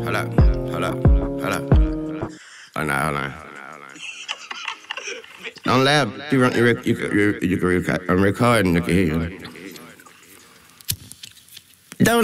Hold up, hold up, hold up. Oh, nah, hold on. Don't laugh. You can record. I'm recording. You can hear you.